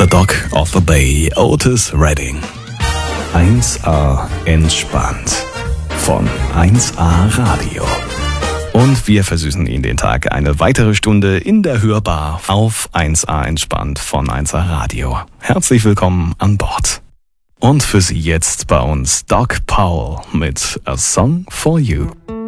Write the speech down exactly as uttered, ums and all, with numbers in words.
The Dock of the Bay, Otis Redding. eins A entspannt von eins A Radio. Und wir versüßen Ihnen den Tag eine weitere Stunde in der Hörbar auf eins A entspannt von eins A Radio. Herzlich willkommen an Bord. Und für Sie jetzt bei uns Doc Powell mit A Song for You.